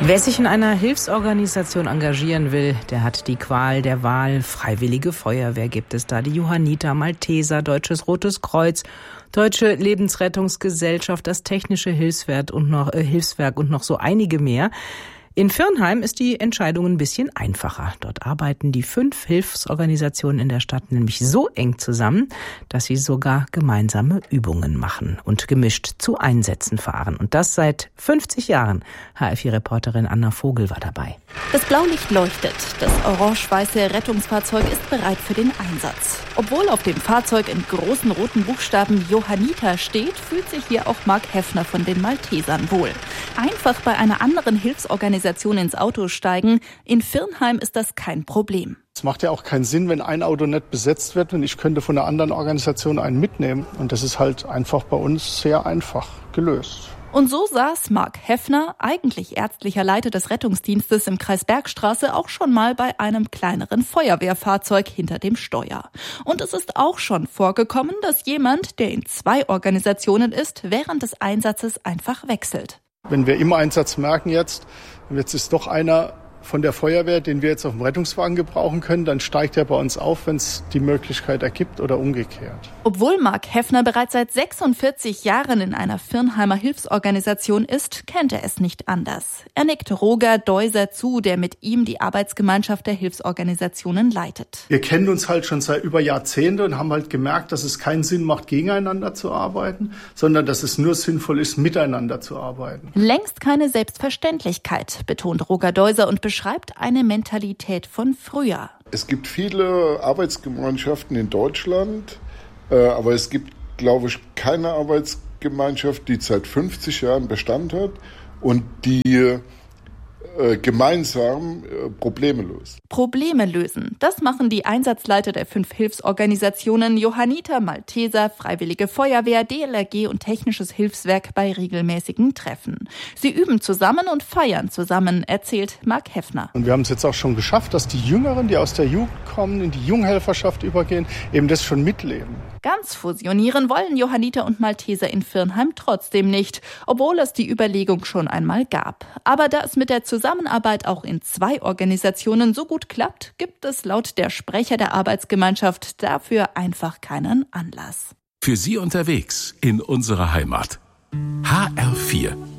Wer sich in einer Hilfsorganisation engagieren will, der hat die Qual der Wahl. Freiwillige Feuerwehr gibt es da, die Johanniter, Malteser, Deutsches Rotes Kreuz, Deutsche Lebensrettungsgesellschaft, das Technische Hilfswerk und noch so einige mehr. In Virnheim ist die Entscheidung ein bisschen einfacher. Dort arbeiten die 5 Hilfsorganisationen in der Stadt nämlich so eng zusammen, dass sie sogar gemeinsame Übungen machen und gemischt zu Einsätzen fahren. Und das seit 50 Jahren. HFI-Reporterin Anna Vogel war dabei. Das Blaulicht leuchtet. Das orange-weiße Rettungsfahrzeug ist bereit für den Einsatz. Obwohl auf dem Fahrzeug in großen roten Buchstaben Johanniter steht, fühlt sich hier auch Marc Heffner von den Maltesern wohl. Einfach bei einer anderen Hilfsorganisation ins Auto steigen. In Virnheim ist das kein Problem. Es macht ja auch keinen Sinn, wenn ein Auto nicht besetzt wird und ich könnte von einer anderen Organisation einen mitnehmen. Und das ist halt einfach bei uns sehr einfach gelöst. Und so saß Marc Heffner, eigentlich ärztlicher Leiter des Rettungsdienstes im Kreis Bergstraße, auch schon mal bei einem kleineren Feuerwehrfahrzeug hinter dem Steuer. Und es ist auch schon vorgekommen, dass jemand, der in 2 Organisationen ist, während des Einsatzes einfach wechselt. Wenn wir im Einsatz merken jetzt ist doch einer von der Feuerwehr, den wir jetzt auf dem Rettungswagen gebrauchen können, dann steigt er bei uns auf, wenn es die Möglichkeit ergibt oder umgekehrt. Obwohl Marc Heffner bereits seit 46 Jahren in einer Virnheimer Hilfsorganisation ist, kennt er es nicht anders. Er nickt Roger Deuser zu, der mit ihm die Arbeitsgemeinschaft der Hilfsorganisationen leitet. Wir kennen uns halt schon seit über Jahrzehnte und haben halt gemerkt, dass es keinen Sinn macht, gegeneinander zu arbeiten, sondern dass es nur sinnvoll ist, miteinander zu arbeiten. Längst keine Selbstverständlichkeit, betont Roger Deuser und beschreibt eine Mentalität von früher. Es gibt viele Arbeitsgemeinschaften in Deutschland, aber es gibt, glaube ich, keine Arbeitsgemeinschaft, die seit 50 Jahren Bestand hat und die gemeinsam Probleme löst. Probleme lösen, das machen die Einsatzleiter der 5 Hilfsorganisationen Johanniter, Malteser, Freiwillige Feuerwehr, DLRG und Technisches Hilfswerk bei regelmäßigen Treffen. Sie üben zusammen und feiern zusammen, erzählt Marc Heffner. Und wir haben es jetzt auch schon geschafft, dass die Jüngeren, die aus der Jugend kommen, in die Junghelferschaft übergehen, eben das schon mitleben. Ganz fusionieren wollen Johanniter und Malteser in Virnheim trotzdem nicht, obwohl es die Überlegung schon einmal gab. Aber da es mit der Zusammenarbeit auch in 2 Organisationen so gut klappt, gibt es laut der Sprecher der Arbeitsgemeinschaft dafür einfach keinen Anlass. Für Sie unterwegs in unserer Heimat. HR4